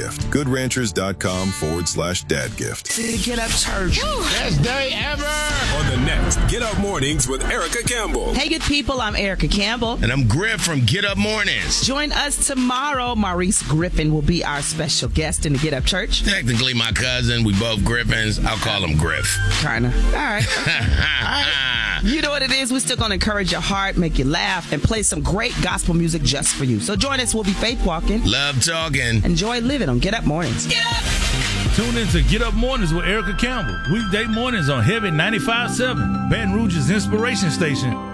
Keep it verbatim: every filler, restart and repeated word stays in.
gift. GoodRanchers.com forward slash dad gift. Get Up Church. Best day ever. On the next Get Up Mornings with Erica Campbell. Hey, good people. I'm Erica Campbell. And I'm Griff from Get Up Mornings. Join us tomorrow. Maurice Griffin will be our special guest in the Get Up Church. Technically my cousin. We both Griffins. I'll call him Griff. Kinda. All right. Okay. All right. You know what it is. We're still going to encourage your heart, make you laugh, and play some great gospel music just for you. So join us. We'll be faith walking. Love talking. Enjoy living on Get Up Mornings. Get up! Tune in to Get Up Mornings with Erica Campbell. Weekday mornings on Heaven ninety-five point seven, Baton Rouge's inspiration station.